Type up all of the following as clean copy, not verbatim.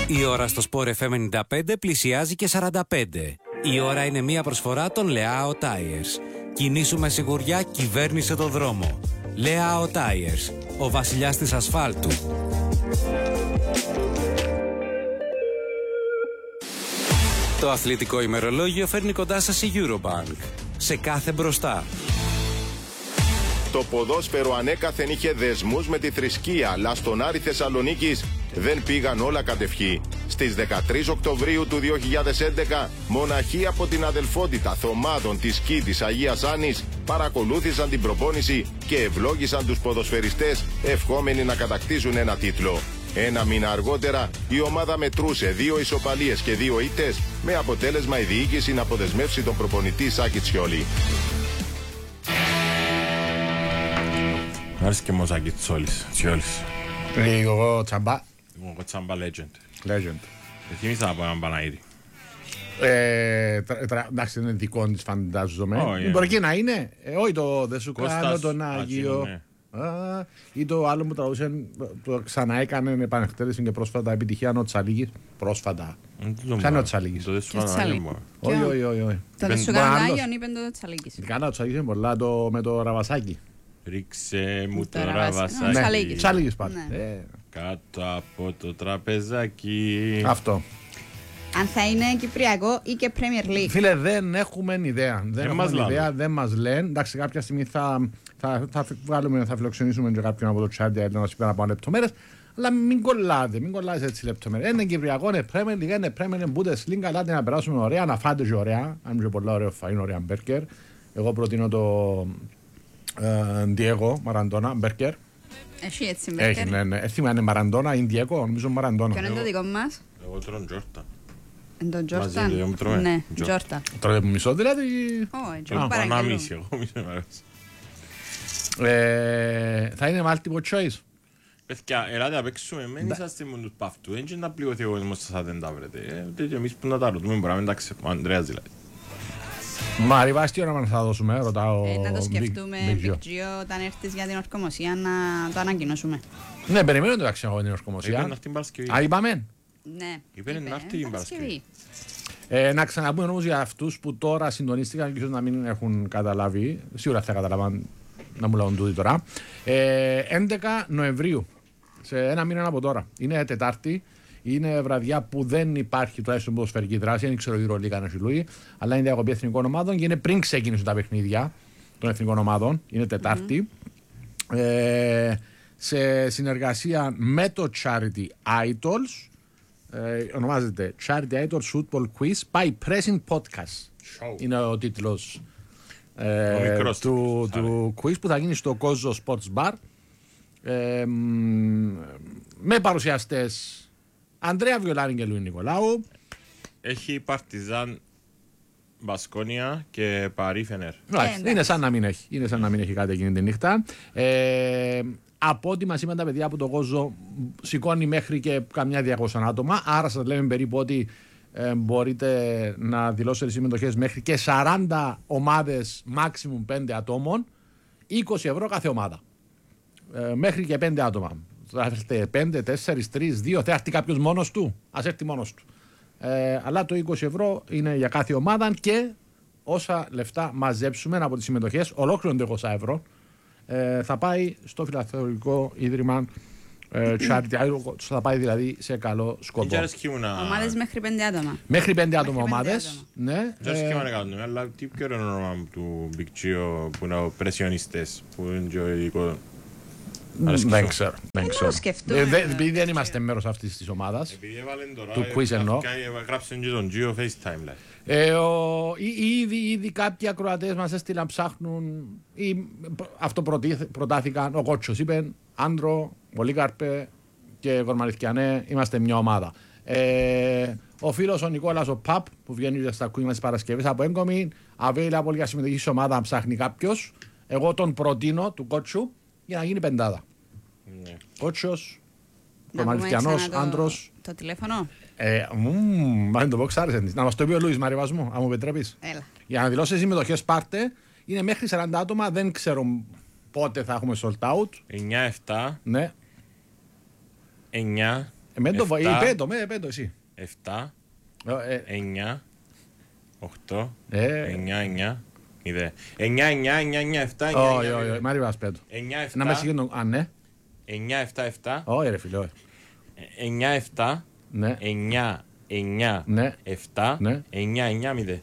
Η ώρα στο Sport FM 95 πλησιάζει και 45. Η ώρα είναι μια προσφορά των Leao Tires. Κινήσου με σιγουριά, κυβέρνησε το δρόμο. Leao Tires, ο βασιλιάς της ασφάλτου. Το αθλητικό ημερολόγιο φέρνει κοντά σας η Eurobank. Σε κάθε μπροστά. Το ποδόσφαιρο ανέκαθεν είχε δεσμούς με τη θρησκεία, αλλά στον Άρη Θεσσαλονίκης δεν πήγαν όλα κατευχή. Στις 13 Οκτωβρίου του 2011, μοναχοί από την αδελφότητα Θωμάδων της ΚΙ της Αγίας Άννης παρακολούθησαν την προπόνηση και ευλόγησαν τους ποδοσφαιριστές, ευχόμενοι να κατακτήσουν ένα τίτλο. Ένα μήνα αργότερα, η ομάδα μετρούσε 2 ισοπαλίες και 2 ήττες, με αποτέλεσμα η διοίκηση να αποδεσμεύσει τον προπονητή Σάκη Τσιόλη. Άρεσε και μου Σάκη Τσιόλης. Εγώ τσαμπά. Εγώ τσαμπά Legend. Θυμήθησα από έναν Παναήρη. Εντάξει, είναι δικό της φαντάζομαι. Μπορεί και να είναι. Όχι το «Δε σου κάνω τον Άγιο». Ή το άλλο που τραγούσε, το ξανά έκανε επανεκτέλεση και πρόσφατα επιτυχία ο Τσαλίκης. Πρόσφατα. Ποια είναι ο Τσαλίκης? Το «Δε σου κάνω τον Άγιο». Όχι. Το «Δε σου κάνω τον Άγιο» είπε το Τσαλίκης. Κάνα ο Τσαλίκης είναι πολλά με το ραβασάκι. Ρίξε μου το ραβασάκι. Τσαλίκης πάλι. Κάτω από το τραπεζάκι. Αυτό. Αν θα είναι Κυπριακό ή και Premier League. Φίλε, δεν έχουμε ιδέα. Δεν μας λένε. Εντάξει, κάποια στιγμή θα φιλοξενήσουμε και κάποιον από το chat να μας πει παραπάνω λεπτομέρειες. Αλλά μην κολλάτε έτσι λεπτομέρειες. Είναι Κυπριακό, είναι Premier League, είναι Premier League, Bundesliga. Ελάτε να περάσουμε ωραία, να φάτε και ωραία. Αν είναι πολλά ωραίο φαΐν, ωραία μπέρκερ. Εγώ προτείνω το Diego Maradona μπέρκερ. Έχει έτσι μπέρκερ. Έχει, ναι. Έθιμα είναι Maradona ή Diego, νομίζω Maradona. Ποιο είναι το δικό μας? Εγώ τρώω Τζόρτα. Το Τζόρτα. Ναι, Τζόρτα. Τρώτε μισό δηλαδή. Όχι, Τζόρτα. Ένα μισή, εγώ μισό. Θα είναι multiple choice. Παιδιά, ελάτε να παίξουμε, μην είσαστε μόνο τους παυτού, έτσι να πληγωθεί ο κόσμος σας δεν τα βρετε. Εμείς που να τα ρωτούμε μπορεί να μην τα ξέρουμε, ο Ανδρέας δηλαδή. Μα ριβάς τι όνομα θα δώσουμε, ρωτάω. Να το σκεφτούμε, Big Gio, όταν έρθεις για την ορκομοσία να το ανακοινώσουμε. Ναι, περιμένω το ταξί εγώ την ορκομοσία. Α, είπαμε. Ναι, είπε να έρθει την Παρασκευή. Να ξαναπούμε όμως για αυτούς που τώρα συντονίστηκαν και ίσως να μην έχουν καταλάβει, σίγουρα θα καταλάβαν να μου λέγουν τούτοι τώρα. 11 Νοεμβρίου, σε ένα μήνα από τώρα. Είναι Τετάρτη, είναι βραδιά που δεν υπάρχει τουλάχιστον ποδοσφαιρική δράση, δεν ξέρω γύρω λίγα να συλλούει, αλλά είναι διακοπή εθνικών ομάδων και είναι πριν ξεκινήσουν τα παιχνίδια των ethniικών ομάδων, είναι Τετάρτη. Σε συνεργασία με το Charity Idols. Ονομάζεται Charity Idols Football Quiz by Pressing Podcast. Είναι ο τίτλος του quiz που θα γίνει στο Κόζο Sports Bar με παρουσιαστές Ανδρέα Βιολάνη και Λουί Νικολάου. Έχει Παρτιζάν, Μπασκόνια και Παρί Φενέρ. Είναι σαν να μην έχει κάτι εκείνη τη νύχτα. Από ό,τι μας είπαν τα παιδιά από το Κόζο, σηκώνει μέχρι και καμιά 200 άτομα. Άρα σας λέμε περίπου ότι μπορείτε να δηλώσετε συμμετοχές μέχρι και 40 ομάδες, maximum 5 ατόμων, 20 ευρώ κάθε ομάδα. Μέχρι και 5 άτομα. Θα έρθετε 5, 4, 3, 2, θα έρθει κάποιος μόνος του. Ας έρθει μόνος του. Αλλά το 20 ευρώ είναι για κάθε ομάδα και όσα λεφτά μαζέψουμε από τις συμμετοχές, ολόκληρο το 20 ευρώ, θα πάει στο Φιλανθρωπικό Ίδρυμα Charity. Θα πάει δηλαδή σε καλό σκοπό. Ομάδες μέχρι 5 άτομα. Μέχρι 5 άτομα ομάδες. Ναι. Δεν σχήμα να κάνουμε, αλλά τι πιο είναι όνομα του Big Gio που είναι ο πρεσιονιστές, που είναι και ο ειδικό. Δεν ξέρω. Επειδή δεν είμαστε μέρος αυτής της ομάδας. Επειδή έβαλαν τώρα, του quiz εννοώ. γράψαν και τον Gio FaceTime. Ήδη κάποιοι ακροατές μας έστειλαν ψάχνουν ή αυτό προτάθηκαν. Ο Κότσος είπε Άντρο, Πολύκαρπε και Κορμαριθκιανέ είμαστε μια ομάδα. Ο φίλος ο Νικόλας ο Παπ που βγαίνει στα ακούγημα της Παρασκευής από Έγκομη available για συμμετοχή σε ομάδα αν ψάχνει κάποιος. Εγώ τον προτείνω του Κότσου για να γίνει πεντάδα. Κότσος, Κορμαριθκιανός, Άντρος. Το τηλέφωνο. Μα το πω ξάρισε. Να μας το πει ο Λούις Μαριβάς μου, αν μου επιτρέπεις. Έλα. Για να δηλώσεις συμμετοχές πάρτε. Είναι μέχρι 40 άτομα, δεν ξέρω πότε θα έχουμε sold out. 9-7. Ναι. 9. Εμένα το Εφτά. πέτω εσύ. 7, Ε, 9, 8, ε, 9, 9, 0. 9, 9, 9, 9, 7, 9, όχι, 9, όχι, Μάρι Βάς πέτω. 9, Να με 7, συγχύνω, ναι. 9, 7, 7, Όχι ρε φίλε, όχι. 9, 7, Ναι, 9, 9, ναι, 7, ναι. 9, 9, 0.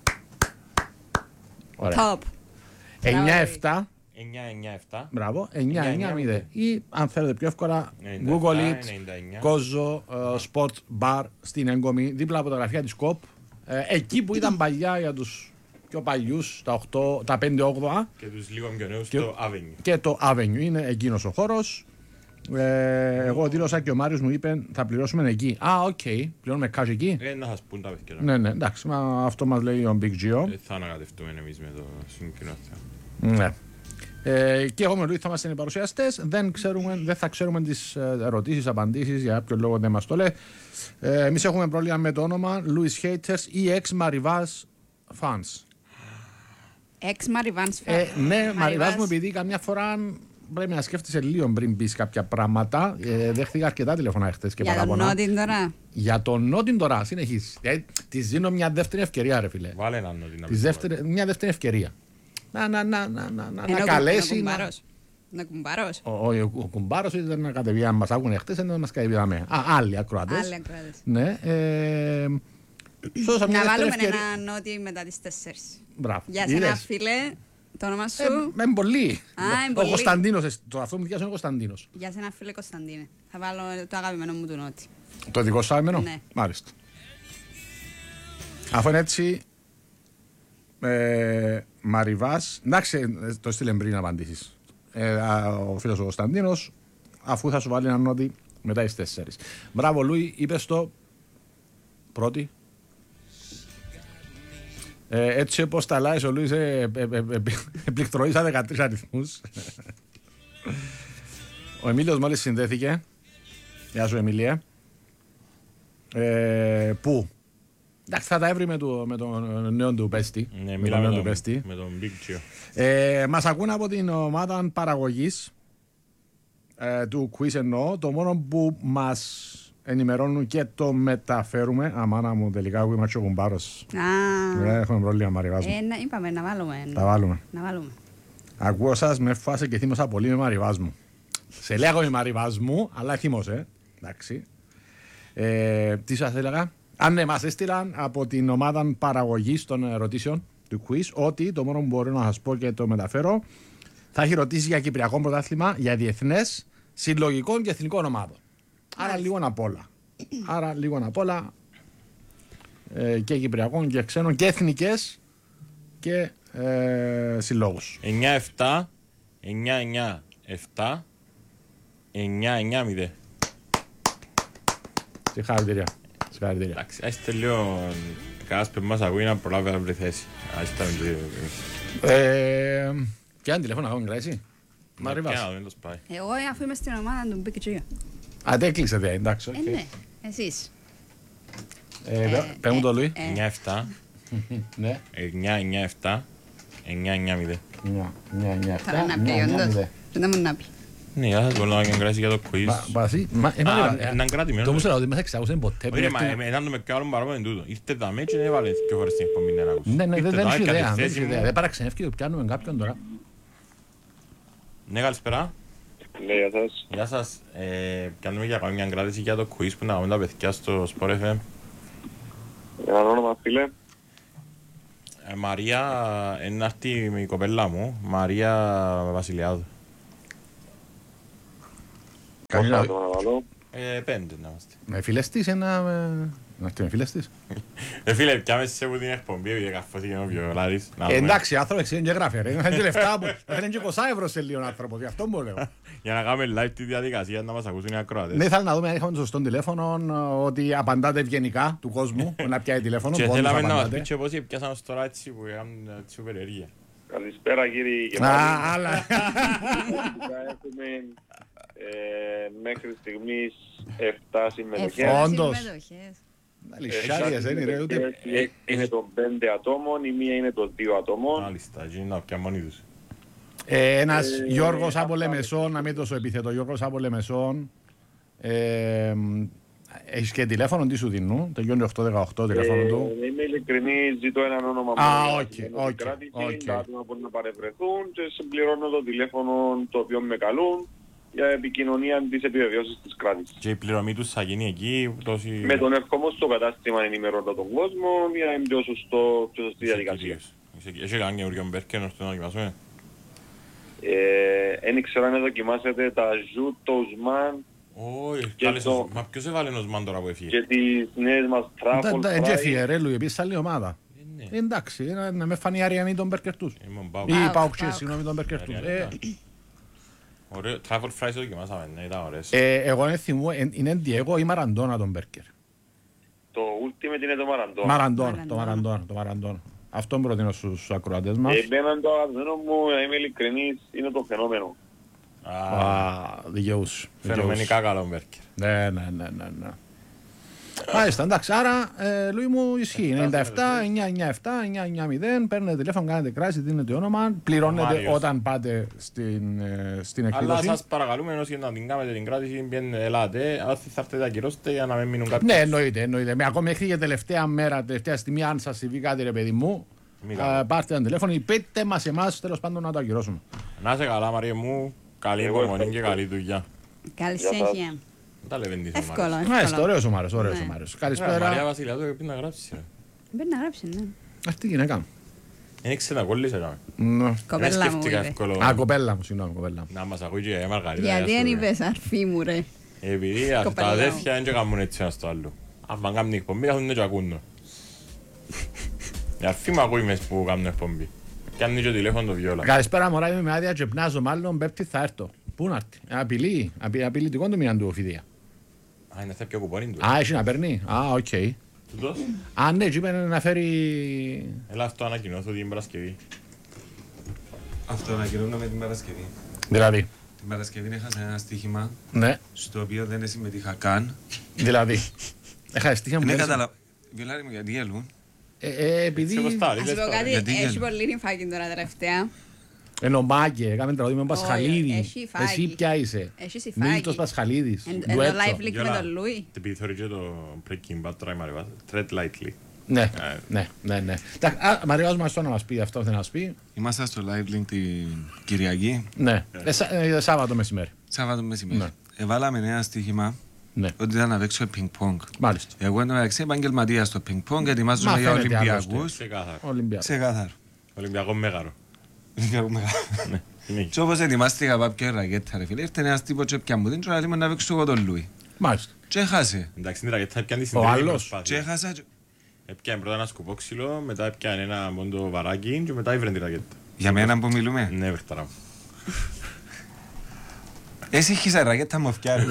ωραία. Top. 9-7, 9, 9, 7. μπράβο, 9-9-0. Ή αν θέλετε πιο εύκολα, 97, Google it, 99. Κόζο, Sport Bar στην Έγκομη, δίπλα από τα γραφεία της ΚΟΠ. Εκεί που ήταν παλιά για τους πιο παλιούς, τα 5-8 Και τους λίγο πιο νέους Και- στο Avenue. και το Avenue είναι εκείνος ο χώρος. Εγώ δήλωσα και ο Μάριος μου είπε θα πληρώσουμε εκεί. Α, οκ, πληρώνουμε cash εκεί. Να σας πούν τα παιδιά. Ναι, ναι, εντάξει, αυτό μας λέει ο Big Gio. Θα ανακατευτούμε εμείς με το συγκεκριμένο θέμα. Ναι. Και εγώ με Λουί θα είμαστε οι παρουσιαστές. Δεν θα ξέρουμε τις ερωτήσεις, απαντήσεις, για ποιο λόγο δεν μας το λέει. Εμείς έχουμε πρόβλημα με το όνομα Louis Haters ή ex Marivaz fans. Ex Marivans. Ναι, Marivaz μου, επειδή καμιά φορά πρέπει να σκέφτεσαι λίγο πριν πεις κάποια πράγματα. Δέχτηκα αρκετά τηλεφωνά χτες και Για τον παράπονα. Νότιν τώρα. Για τον Νότιν τώρα, συνεχίσεις. Της δίνω μια δεύτερη ευκαιρία, ρε φίλε. Βάλε έναν νότι να Μια δεύτερη ευκαιρία. Να Ενώ καλέσει. κουμπάρος. Να κουμπάρος. Ο κουμπάρος ήταν να κατεβεί, αν μας άκουνε χτες, να μας κατεβεί. Άλλοι ακροατές. Άλλοι ακροατές. Ναι. Σώσα μια Να δεύτερη βάλουμε ευκαιρία. ένα νότι μετά τις 4. Μπράβο. Για σένα φίλε, το όνομα σου. Με πολύ. εν Ο πολύ. Κωνσταντίνος, το αυτό μου διάσου είναι ο Κωνσταντίνος. Για σένα φίλε Κωνσταντίνε. Θα βάλω το αγαπημένο μου του νότι. Το δικό σου άμενο. Ναι. Μάλιστα. Αφού είναι έτσι, Μαριβάς, εντάξει, το στείλε πριν να απαντήσεις. Ο φίλος ο Κωνσταντίνος, αφού θα σου βάλει ένα νότι μετά τις 4. Μπράβο Λούι, είπες το πρώτη. Έτσι όπως τα λάεις ο Λούις επληκτροίσα 13 αριθμούς. Ο Εμίλιος μόλις συνδέθηκε. Γεια σου Εμίλια. Πού? Εντάξει, θα τα έβρει με τον νέο του Πέστη. Ναι, με τον μιλάμε νέο του Πέστη. με τον Big Gio. Μας ακούν από την ομάδα παραγωγής του Quiz εννοώ. Το μόνο που μας ενημερώνουν και το μεταφέρουμε. Αμάνα μου, τελικά εγώ είμαι ο κουμπάρος. Έχουμε πρόβλημα Μαριβάς μου. Είπαμε να βάλουμε. Τα βάλουμε. Να βάλουμε. Ακούω σας με φάσε και θύμωσα πολύ με Μαριβάς μου. Σε λέγω με Μαριβάς μου, αλλά θύμωσε. Εντάξει. Τι σας έλεγα? Αν ναι, μας έστειλαν από την ομάδα παραγωγής των ερωτήσεων του quiz ότι το μόνο που μπορώ να σας πω και το μεταφέρω θα έχει ρωτήσει για Κυπριακό πρωτάθλημα, για διεθνές, συλλογικών και εθνικών ομάδων. Άρα λίγο απ' όλα. Και Κυπριακών και ξένων και εθνικές και συλλόγους. 9-7, 9-9-7, 9-9-0. Συγχαρητήρια. Εντάξει, άστε λίγο κάτσε που μας ακούει να προλάβει να βρει θέση. Άστε με το Και αν τηλέφωνο έχω γράψει. Μαριβάς. Εγώ αφού είμαι στην ομάδα του Big Gio. Αντέκλεισε δε, εντάξει. οκ. Ναι, εσείς. Πες μου το Λουί. 9-7, Ναι. 9-9-7, 9-9-0. 9-9-7. Τώρα να πει όντως. Δεν μου να πει. Ναι, θα σας μπορώ να εγγράψει για το quiz. Έναν κράτημενο. Το μου σε ρωτή, μας εξάγουσαν ποτέ. Όχι ρε, μα έναν το με κάλο παραπάνω εν τούτο. Ήρθε τα μέτια και έβαλε και φορές την εκπομπή να ακούσει. Ναι, δεν έχει ιδέα. Δεν παραξενεύει ότι πιάνουμε κάποιον τώρα. Ναι, καλησπέρα. Ναι, γεια σας. Γεια σας. Κάνουμε για μια κράτηση για το quiz που να κάνουμε τα παιδιά στο Sport FM. Ένα όνομα, φίλε. Μαρία, είναι αυτή η κοπέλα μου, Μαρία Βασιλιάδου. Πώς θα το αναβαλώ. 5 να είμαστε. Με φίλες της με φίλες της. Φίλε, πιάμε σε από την εκπομπή, επειδή καφώθηκε ο Βιολάρης. Εντάξει, άνθρωπο εξήγησε και γράφει. Θέλει και λεφτά που θέλει και 20 ευρώ σε λίγο άνθρωπο. Γι' αυτό μου λέω. Για να κάνουμε live τη διαδικασία, να μας ακούσουν οι ακροατές. Ναι, ήθελα να δούμε αν είχαμε το σωστό τηλέφωνο, ότι απαντάτε ευγενικά του κόσμου, να πιάει τηλέφωνο. Και πόντους θέλαμε να μας απαντάτε. πει και πώς πιάσαμε ως τώρα έτσι που έκαναν super ενέργεια. Καλησπέρα, κύριε και Άλλα. Έχουμε μέχρι στιγμής 7 συμμετοχές. Όντως. συμμετοχές. Λυσάριες, δεν είναι ούτε. Είναι των 5 ατόμων, η μία είναι των 2 ατόμων. Μάλιστα, εκεί να πια μόνοι τους. Ένας Γιώργος από Λεμεσόν, να μην τόσο επιθέτω, Γιώργος από Λεμεσόν, Έχεις και τηλέφωνο, τι σου δίνουν, τελειώνει 818 τηλέφωνο του. Είμαι ειλικρινής, ζητώ έναν όνομα τα άτομα που να παρευρεθούν και συμπληρώνω το τηλέφωνο το οποίο με καλούν για επικοινωνία της επιβεβαίωσης της κράτησης. Και η πληρωμή τους θα γίνει εκεί. Με τον ερχόμο στο κατάστημα ενημερώνω τον κόσμο για να είναι πιο σωστή διαδικασία. Έχει κάνει καινούριο μπέρκερ να το δοκιμάσουμε. Δεν ξέρω αν δοκιμάσετε τα Ζου, το Ουσμάν. Όχι, μα ποιος έβαλε ο Ουσμάν τώρα που έφυγε. Και τις νέες μας Truffle Fry. Έτσι έφυγε ρε Λουί, επίσης άλλη ομάδα. Εντάξει, να με φανεί Αριανή τον μπέρκερ τους. Ή Πάουξε, συγγνώμη τον μπέρκερ τους. Ωραίο, Truffle Fries δοκιμάσαμε, ναι, ήταν ωραίες. Εγώ δεν θυμώ, είναι Διέγο ή Μαραντόνα τον μπέρκερ. Το Ultimate είναι το Μαραντόνα. Το Μαραντόνα. Αυτό προτείνω στους ακροατές μας. Εμένα το αγαπημένο μου, να είμαι ειλικρινής, είναι το φαινόμενο. Δικαιούς. Φαινομενικά καλό μπέρκερ. Ναι. Μάλιστα, εντάξει, άρα Λουί μου ισχύει. 97, 997, 990, παίρνετε τηλέφωνο, κάνετε κράση, δίνετε όνομα, πληρώνετε όταν πάτε στην εκδήλωση. Αλλά σας παρακαλούμε ενώ να την κάνετε την κράτηση, ελάτε, αν θα έρθετε ακυρώστε για να μην μείνουν κάποιοι. Ναι, εννοείται. Ακόμη μέχρι και τελευταία μέρα, τελευταία στιγμή, αν σας συμβεί κάτι ρε παιδί μου, πάρτε ένα τηλέφωνο, πείτε μας εμάς, τέλος πάντων να το ακυρώσουμε. Να είσαι καλά Μαρία μου, καλή υπομονή και καλή δουλειά. Καλή συνέχεια. Εύκολο. Μάλιστα, ωραίος ο Μάριος. Καλησπέρα. Μαρία Βασιλιάδου πρέπει να γράψεις. Πρέπει να γράψει, ναι. Αυτή η γυναίκα. Δεν ήξερα να κόλλησε. Κοπέλα μου είπε. Κοπέλα μου, συγγνώμη, κοπέλα μου. Να μας ακούει και η Μαργαρίτα. Γιατί δεν είπες αρφή μου ρε. Επειδή τα αδέρφια δεν κάνουν έτσι ένα στο άλλο. Αν κάνουν εκπομπή θα έχουν και ακούν. Η αρφή μου ακούει μες που κάνουν εκπομπή. Και αν είναι και τηλέφωνο το βιόλα. Καλησπέρα μωρά, είμαι με άδεια και πνάζω μάλλον πέπτη θα έρθω. Πού να έρθει, απειλητικό το μήνα του οφηδία. Α, είναι πιο κουπόνι του. Α, έχει να παίρνει, οκ. Τούτος. Α, ναι, είπε να φέρει... Έλα αυτό ανακοινώθω την Παρασκευή. Αυτό ανακοινώνω με την Παρασκευή. Δηλαδή. Την Παρασκευή έχασα ένα στοίχημα, ναι, στο οποίο δεν συμμετείχα καν. Δηλαδή. Έχασε στοίχημα που δεν καταλαβαίνω. Βιολάρη μου, γιατί γελούν. Επειδή... Ας πω κάτι, έχει πολύ νυμφάκι τώρα τελευταία. Ενώ Μάγκε, έκαμε τραγούδι με Πασχαλίδη. Έχει φάκι. Εσύ ποια είσαι. Έχει συμφάκι. Μίλτος Πασχαλίδης. Εν το live link με τον Λουί. Επειδή θεωρεί και το Breaking Bad τώρα η Μαρία Tread lightly. Ναι. Μαρία μας το να μας πει αυτό, δεν να μας πει. Είμαστε στο live link την Κυριακή. Ναι, Σάββατο μεσημέρι. Σάββατο μεσημέρι. Εβάλαμε ένα στοίχημα. Ναι. Ότι ήταν να παίξω πινκ-πονγκ. Μάλιστα. Εγώ είμαι επαγγελματίας στο πινκ-πονγκ, ετοιμάζομαι για Ολυμπιακούς. Ξεκάθαρο. Ολυμπιακό μέγαρο. Και όπως ετοιμάστηκα κάποια ρακέτα ρε φίλε, ήρθε ένας τύπος και πια μου την και να παίξω εγώ τον Λουί. Μάλιστα. Και έχασε. Εντάξει, την ρακέτα έπιανε στην ο τελική άλλος. προσπάθεια. Και έχασα. Έπιανε πρώτα ένα σκουπό ξύλο, μετά έπιανε ένα μόντο βαράκι και μετά ήβρεν τη ρακέτα. Για μένα που μιλούμε. Ναι, βεχταρά μου. Εσύ είχες ρακέτα μου φτιάρει.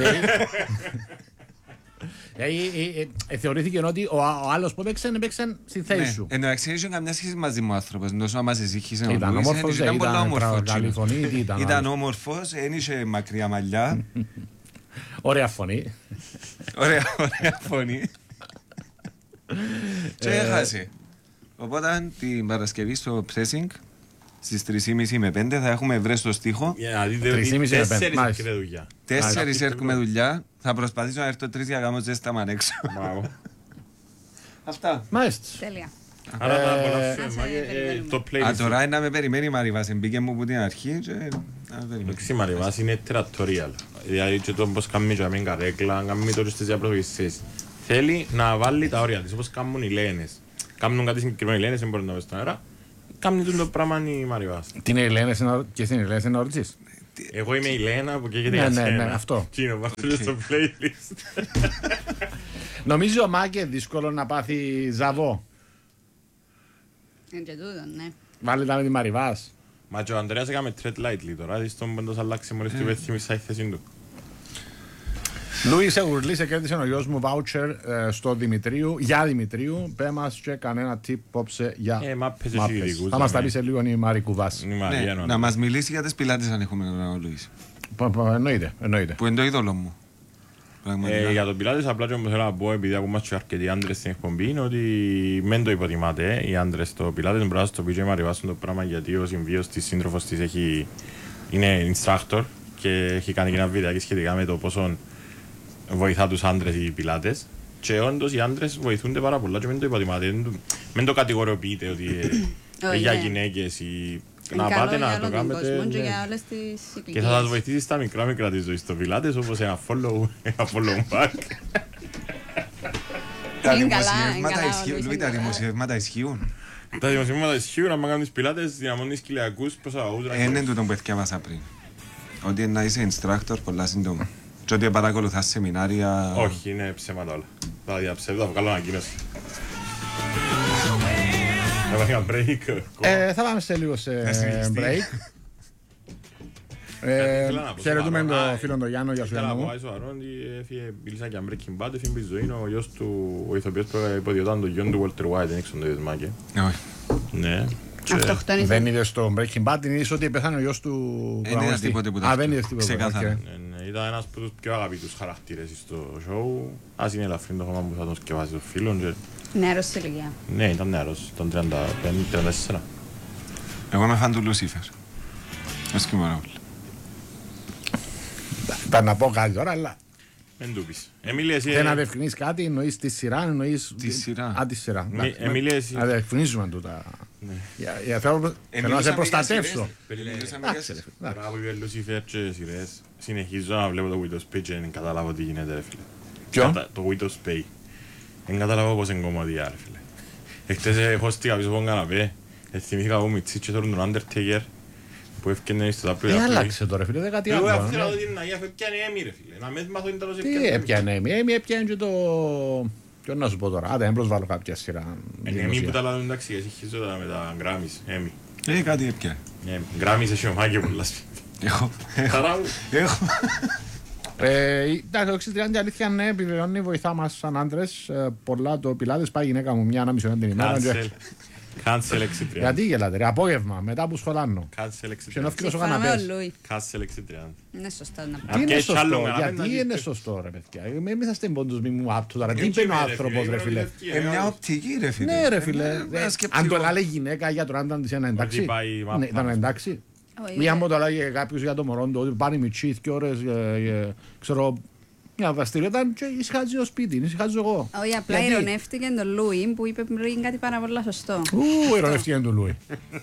Θεωρήθηκε ότι ο άλλος που έπαιξε στην θέση σου. Εντάξει, είχε καμιά σχέση μαζί μου ο άνθρωπος. Τόσο μας εσύχησε ο Ήταν Λουίς, όμορφος, ήταν πολλά όμορφος. καλή φωνή, τι ήταν. Ήταν όμορφος, δεν είχε μακριά μαλλιά. Ωραία φωνή. Ωραία φωνή. Και έχασε. Οπότε την Παρασκευή στο pressing στις 3.30 με 5 θα έχουμε βρέσει το στίχο. 4 έρχεται δουλειά. 4 έρχομαι δουλειά. Θα προσπαθήσω να έρθω 3 για να κάνω ζέστα μαν έξω. Αυτά. Μάλιστα. Τέλεια. Άρα θα απολαύσουμε το playlist. Τώρα να με περιμένει η Μαριβάς. Μπήκε μου από την αρχή και να με περιμένει. Η Μαριβάς είναι territorial. Δηλαδή και το πώς κάνουμε και αμήν καρέκλα, κάνουμε τώρα στις διαπροσωπήσεις. Θέλει να βάλει τα όρια της, όπως κάνουν οι Λένες. Κάνουν κάτι συγκεκριμένο οι Λένες, δεν μπορούν να πες στον αέρα. Κάνουν το πράγμα η Μαριβάς. Τι είναι η Λένες και στην Λένες να ρωτήσεις. Εγώ είμαι η Λένα που καίγεται για σένα. Ναι, αυτό. Τι είναι, βάζω στο playlist. Νομίζω Μάκε δύσκολο να πάθει ζαβό. Είναι και τούτο, ναι. Βάλει τα με τη Μαριβάς. Μα και ο Ανδρέας έκαμε tread lightly τώρα, δεις τον πόντος αλλάξει μόλις του υπέθυμισα η θέση του. Λουί, σε γουρλή, σε κέρδισε ο γιος μου voucher στο Δημητρίου, για Δημητρίου. Πέ μας και κανένα tip πόψε για μάπες. Θα μας τα πει σε λίγο η Μάρη Κουβάς. Να μας μιλήσει για τις πιλάτες αν έχουμε ο Λουίς. Εννοείται. Που είναι το είδωλο μου. Για τον πιλάτες απλά και όμως θέλω να πω, επειδή ακούμε και αρκετοί άντρες στην εκπομπή, είναι ότι μεν το υποτιμάτε οι άντρες στο πιλάτες, πρέπει να στο πει και Μαριβάσουν το πράγμα γιατί ο συμβίος της σύντροφος της είναι instructor και έχει κάνει και ένα βιντεάκι σχετικά με το πόσο βοηθά τους άντρες οι πιλάτες και όντως οι άντρες βοηθούνται πάρα πολλά και μην το υποτιμάτε, μην το κατηγοριοποιείτε ότι για γυναίκες ή να πάτε να το κάνετε και θα σας βοηθήσει στα μικρά της ζωής στο πιλάτες όπως ένα follow back. Τα δημοσιεύματα ισχύουν. Τα δημοσιεύματα ισχύουν, αν κάνουν τις πιλάτες δυναμώνεις κοιλιακούς προς αγούς. Είναι τούτο που έφτιαβασα πριν. Ότι να είσαι instructor πολλά σύντομα. Και ότι παρακολουθάς σεμινάρια... Όχι, είναι ψέματα όλα. Θα διαψεύδω, θα βγάλω ανακοίνωση. Θα πάμε ένα break. Θα πάμε σε λίγο σε break. Χαιρετούμε τον φίλο τον Γιάννο, για σου Γιάννο μου. Μίλησα και αν Breaking Bad, έφυγε ζωή, ο γιος του, ο ηθοποιός που υποδιόταν τον γιον του Walter White, δεν ήξερε το είδες Μάκη. Όχι. Ναι. Δεν είδες το Breaking Bad, είδες ότι πέθανε ο γιος του πρωταγωνιστή. Δεν είδες τίποτε. Ξεκάθαρα. Ήταν ένας από τους πιο αγαπητούς χαρακτήρες στο show. Ας είναι ελαφρύν το χώμα που θα τον σκευάσει το φίλον. Νεαρός σε ηλικία. Ναι, ήταν νεαρός, ήταν 35-34. Εγώ είμαι φαν του Λούσιφερ. Ως και μόνο. Είπα να πω κάτι τώρα, αλλά... Εν του πεις. Εμίλη, εσύ... Θέλει να διευκρινίσεις κάτι, εννοείς τη σειρά, εννοείς... Τη σειρά. Α, τη σειρά. Εμίλη, εσύ... Να διευκρινίζουμε τούτα. Θέλω να σε προστατεύσω. Τώρα που είπε Λούσιφερ και σειρές, συνεχίζω να βλέπω το Widow's Pay και δεν καταλάβω τι γίνεται, ρε φίλε. Ποιο? Το Widow's Pay. Δεν καταλάβω πώς είναι κομμωδία, ρε φίλε. Εχθές έχω στείλει πίσω από τον καναπέ, θυμήθηκα εγώ μητσί και τώρα τον Undertaker που έφτιανε στο τάπλο. Τι άλλαξε τώρα φίλε, δεν κάτι άλλο. Εγώ αφήνω να δω την Αγία, έπιανε Έμι ρε φίλε. Να με μάθω είναι τέλος Τι έπιανε Έμι, Έμι έπιανε και το... Ποιο να σου πω τώρα, άντε δεν προσβάλλω κάποια σειρά. Έμι που τα λάδουν εντάξει, εσύ χειζόταν με τα Γκράμις, Έμι. Κάτι έπιανε. Γκράμις έχει ο Μάκη πολλά σπίτι. Έχω. Χαρά μου. Έχω. Εντάξει, το 6:30 αλήθεια ναι, επιβεβαιώνει, βοηθά μας σαν άντρες. Πολλά το πιλάτες, πάει η γυναίκα μου μια ανάμιση ώρα την ημέρα. Cancel 6:30. Γιατί γελάτε ρε, απόγευμα, μετά που σχολάνω. Cancel 6:30. Ξενόφκυλος ο καναπές. Cancel 6:30. Είναι σωστό να Τι είναι σωστό, γιατί είναι σωστό ρε παιδιά. Μην είσαστε πόντους μη μου άπτω τώρα. Τι είπε ο άνθρωπος ρε φίλε. Μια οπτική ρε φίλε. Ναι ρε φίλε. Αν το λέει γυναίκα για τον άντρα της είναι εντάξει. Ήταν εντάξει. Ή αν το λέει κάποιος για το μωρό του ότι πάνε μητσί και ώρες, ξέρω, μια δραστηριότητα και ησυχάζει ο σπίτι, ησυχάζω εγώ. Όχι, απλά ειρωνεύτηκε τον Λούι που είπε πριν κάτι πάρα πολύ σωστό. Ειρωνεύτηκε τον Λούι.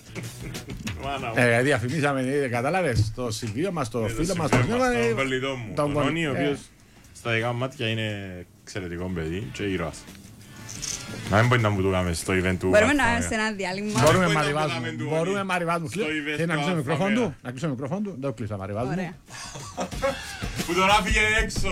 Διαφημίσαμε, κατάλαβες, το συμβείο μας, το φίλο μας, τον κολλητό μου, τον Νόνι, ο οποίος στα δικά μου μάτια είναι εξαιρετικό παιδί και ήρωας. Να μην μπορεί να μου το κάνουμε στο event του. Μπορούμε να είμαστε ένα διάλειμμα. Μπορούμε να ριβάζουμε. Θέλει να κλείσω το μικρόφωνο του. Να κλείσω το μικρόφωνο του. Δεν το κλείσα να ριβάζουμε. Ωραία. Που τώρα φύγε έξω.